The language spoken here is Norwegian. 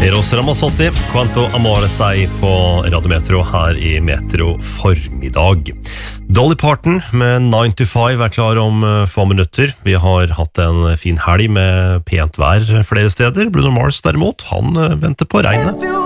Eros Ramazzotti, Quanto Amore Sei på Radio Metro her i Metro formiddag. Dolly Parton med 9 to 5 er klar om få minutter. Vi har hatt en fin helg med pent vær flere steder. Bruno Mars derimot, han venter på regnet.